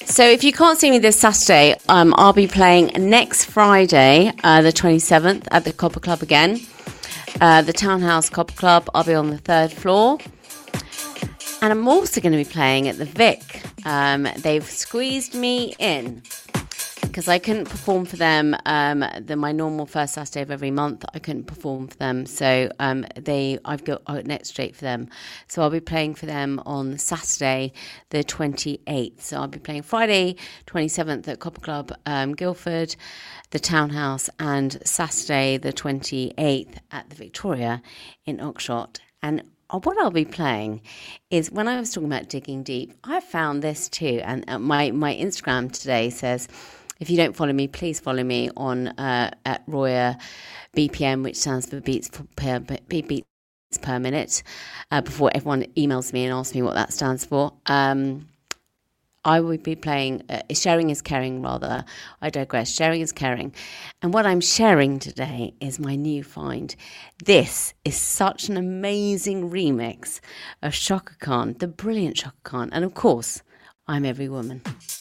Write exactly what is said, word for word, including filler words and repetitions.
So if you can't see me this Saturday, um, I'll be playing next Friday, uh, the twenty-seventh, at the Copper Club again. Uh, the Townhouse Copper Club. I'll be on the third floor. And I'm also going to be playing at the Vic. Um, they've squeezed me in because I couldn't perform for them. Um, the, my normal first Saturday of every month, I couldn't perform for them. So um, they, I've got, I've got next straight for them. So I'll be playing for them on Saturday, the twenty-eighth. So I'll be playing Friday, twenty-seventh at Copper Club, um, Guildford, the Townhouse, and Saturday, the twenty-eighth at the Victoria in Oxshott. And what I'll be playing is, when I was talking about digging deep, I found this too. And my, my Instagram today says, if you don't follow me, please follow me on uh, at Roya B P M, which stands for beats per, beats per minute, uh, before everyone emails me and asks me what that stands for. Um, I would be playing, uh, sharing is caring rather, I digress, sharing is caring. And what I'm sharing today is my new find. This is such an amazing remix of Chaka Khan, the brilliant Chaka Khan. And of course, I'm Every Woman.